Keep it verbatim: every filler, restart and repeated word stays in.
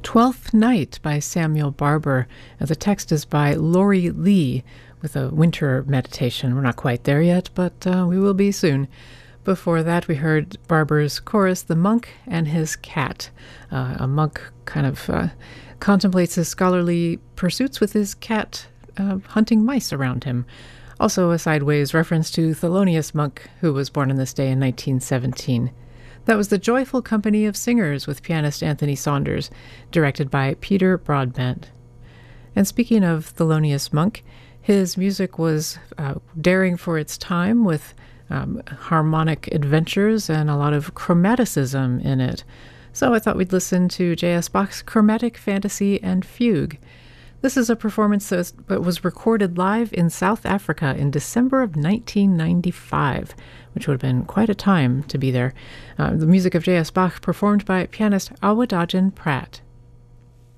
Twelfth Night by Samuel Barber. Uh, the text is by Lori Lee with a winter meditation. We're not quite there yet, but uh, we will be soon. Before that, we heard Barber's chorus, The Monk and His Cat. Uh, a monk kind of uh, contemplates his scholarly pursuits with his cat uh, hunting mice around him. Also a sideways reference to Thelonious Monk, who was born on this day in nineteen seventeen. That was The Joyful Company of Singers with pianist Anthony Saunders, directed by Peter Broadbent. And speaking of Thelonious Monk, his music was uh, daring for its time with um, harmonic adventures and a lot of chromaticism in it. So I thought we'd listen to J S. Bach's Chromatic Fantasy and Fugue. This is a performance that was recorded live in South Africa in December of nineteen ninety-five, which would have been quite a time to be there. Uh, the music of J S. Bach performed by pianist Awadagin Pratt.